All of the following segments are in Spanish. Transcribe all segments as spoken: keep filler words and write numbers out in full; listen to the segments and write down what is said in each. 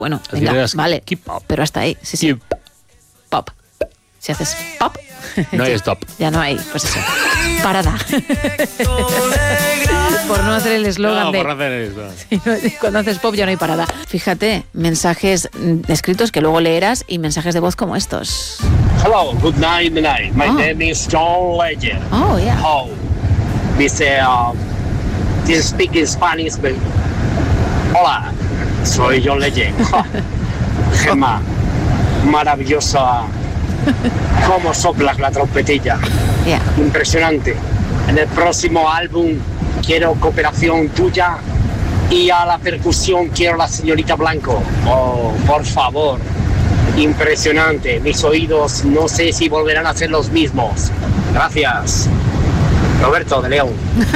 Bueno, Las venga, sirenas vale, K-pop. pero hasta ahí, sí, sí. K-pop. Pop. Si haces pop, No hay ya- stop. Ya no hay, pues eso. Parada. Por no hacer el eslogan No, de... por hacer esto. Cuando haces pop ya no hay parada. Fíjate, mensajes mm, escritos que luego leerás y mensajes de voz como estos. Hello, good night, good night. My Oh. name is John Legend. Oh, yeah. Oh, dice, uh, do you speak in Spanish? But- Hola, soy John Legend. Ja. Gemma, maravillosa. Cómo soplas la trompetilla. Yeah. Impresionante. En el próximo álbum quiero cooperación tuya y a la percusión quiero la señorita Blanco. Oh, por favor. Impresionante. Mis oídos no sé si volverán a ser los mismos. Gracias. Roberto de León.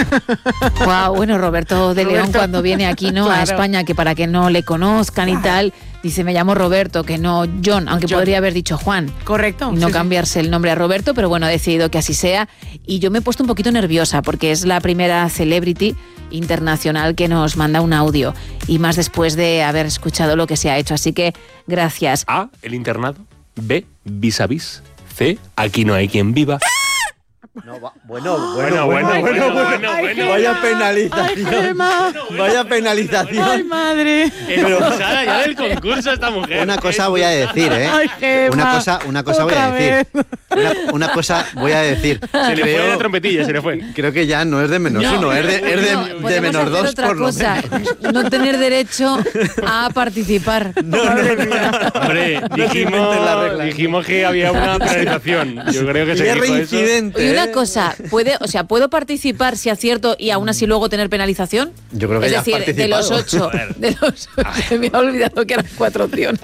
Wow, bueno, Roberto de León Roberto. cuando viene aquí, ¿no? Claro. A España, que para que no le conozcan y tal, dice, me llamo Roberto, que no John, aunque John. podría haber dicho Juan. Correcto. Y no sí, sí. cambiarse el nombre a Roberto, pero bueno, ha decidido que así sea. Y yo me he puesto un poquito nerviosa porque es la primera celebrity internacional que nos manda un audio. Y más después de haber escuchado lo que se ha hecho. Así que gracias. A, el internado. B, vis a vis. C, aquí no hay quien viva. No, va- bueno, Bueno, bueno, bueno, bueno, bueno. Vaya penalización. Ay, Gemma. Vaya Ay, penalización. madre. Expulsada ya del concurso esta mujer. Una cosa voy a decir, ¿eh? Ay, Gemma. Una cosa, una cosa voy Otra a decir. Una, una cosa voy a decir. Se le fue Creo- la trompetilla, se le fue. Creo que ya no es de menos uno, es de, es de- No, de podemos menos hacer dos otra por lo cosa, menos. no tener derecho a participar. Hombre, No se dijimos, inventen las reglas. dijimos que había una penalización. Yo creo que se Qué dijo eso. reincidente. Y una ¿eh? cosa, puede, o sea, ¿puedo participar si acierto y aún así luego tener penalización? Yo creo que es ya has decir, de los participado. ocho, de los ocho, se me ha olvidado que eran cuatro opciones.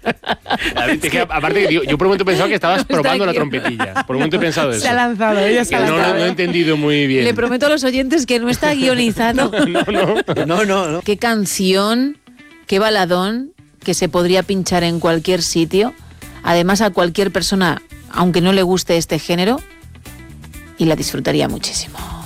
David, es que, aparte, yo, yo por un momento pensaba que estabas Está probando la aquí. trompetilla. Por un momento he pensado eso. Se ha lanzado, ella se Que ha no, no, lanzado. no he entendido muy bien. Le prometo a los oyentes que no está guionizado. No, no. No, no, no. Qué canción, qué baladón que se podría pinchar en cualquier sitio. Además, a cualquier persona, aunque no le guste este género, y la disfrutaría muchísimo.